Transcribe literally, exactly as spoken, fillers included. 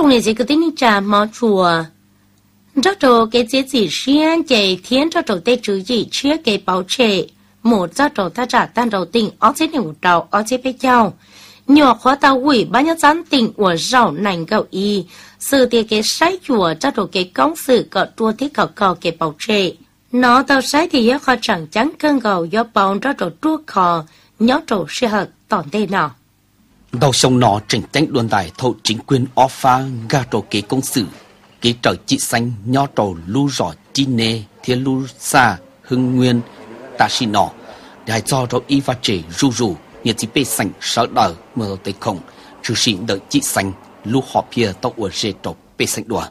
trong này chỉ có tin trà mò chùa rất đồ cái chế gì xiên chạy thiên cho đồ tê chữ gì chia cái bảo trệ một cho đồ ta trả tan đầu tình ở chế nhiều đầu ở chế bé châu nhỏ khóa tàu quỷ bao nhiêu gián tình của rau nành gạo y sự tiệc cái sai chùa cho đồ cái công sự cọ tua thiết cọ cọ cái bảo trệ nó tàu sai thì yếu khó chẳng trắng cơn gầu do bóng cho đồ tua khò nhớ đồ sẽ hợp tỏn tê nào đầu sông nó trình tánh đồn đại thâu chính quyền offa gà đồ kế công sự kế trở chị xanh nho trầu lưu rõ chi nê thiên lưu xa hưng nguyên ta xì nọ đại do đồ y và trẻ ru ru nhiệt chỉ bê xanh sợ đờ mơ tây không trừ xịn đợi chị xanh lưu họ bia tàu ở rê trộp bê xanh đùa